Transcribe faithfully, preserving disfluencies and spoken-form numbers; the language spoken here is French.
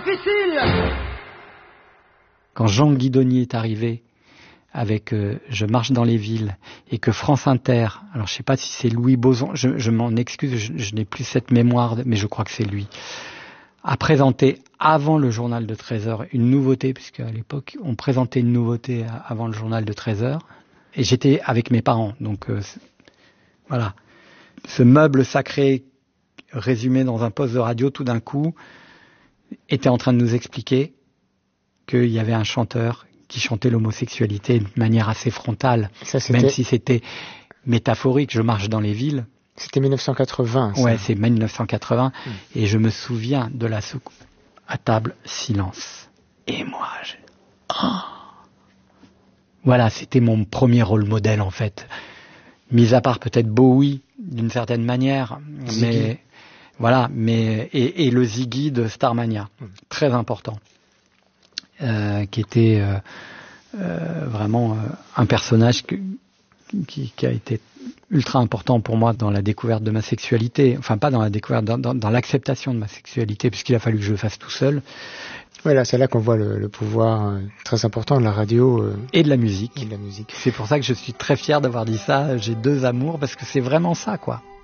difficile. Quand Jean Guidonnier est arrivé avec euh, Je marche dans les villes et que France Inter, alors je sais pas si c'est Louis Boson, je, je m'en excuse, je, je n'ai plus cette mémoire, mais je crois que c'est lui, a présenté avant le journal de treize heures une nouveauté, puisque à l'époque on présentait une nouveauté avant le journal de treize heures, et j'étais avec mes parents, donc euh, voilà. Ce meuble sacré résumé dans un poste de radio tout d'un coup était en train de nous expliquer qu'il y avait un chanteur qui chantait l'homosexualité de manière assez frontale, ça, même si c'était métaphorique. Je marche dans les villes. C'était mille neuf cent quatre-vingts. Ça. Ouais, c'est mille neuf cent quatre-vingts. Mmh. Et je me souviens de la soucoupe. À table, silence. Et moi, je... oh. Voilà, c'était mon premier rôle modèle en fait. Mis à part peut-être Bowie d'une certaine manière, Ziggy. mais voilà, mais et, et le Ziggy de Starmania, mmh. très important. Euh, qui était euh, euh, vraiment euh, un personnage que, qui, qui a été ultra important pour moi dans la découverte de ma sexualité, enfin pas dans la découverte, dans, dans, dans l'acceptation de ma sexualité, puisqu'il a fallu que je le fasse tout seul. Voilà, c'est là qu'on voit le, le pouvoir euh, très important de la radio euh, et de la musique. Et de la musique. C'est pour ça que je suis très fier d'avoir dit ça. J'ai deux amours parce que c'est vraiment ça, quoi.